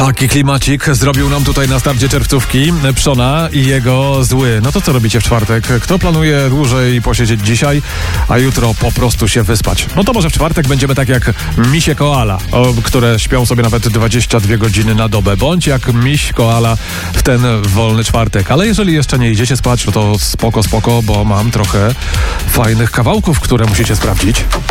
Taki klimacik zrobił nam tutaj na starcie czerwcówki Przona i jego zły. No to co robicie w czwartek? Kto planuje dłużej posiedzieć dzisiaj, a jutro po prostu się wyspać? No to może w czwartek będziemy tak jak misie koala, które śpią sobie nawet 22 godziny na dobę. Bądź jak miś koala w ten wolny czwartek. Ale jeżeli jeszcze nie idziecie spać, no to spoko, bo mam trochę fajnych kawałków, które musicie sprawdzić.